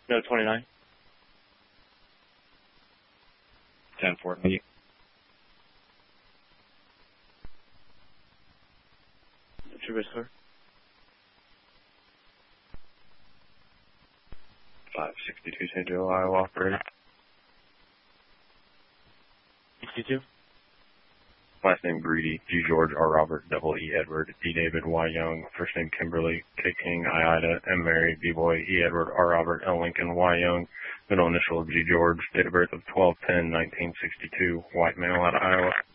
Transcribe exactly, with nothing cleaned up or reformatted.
No, twenty-nine. ten four. What's your risk score? five sixty-two Saint Joe, Iowa, operator. sixty-two. Last name Greedy, G George, R Robert, double E Edward, D David, Y Young, first name Kimberly, K King, I Ida, M Mary, B Boy, E Edward, R Robert, L Lincoln, Y Young, middle initial of G George, date of birth of twelve ten nineteen sixty-two, white male out of Iowa.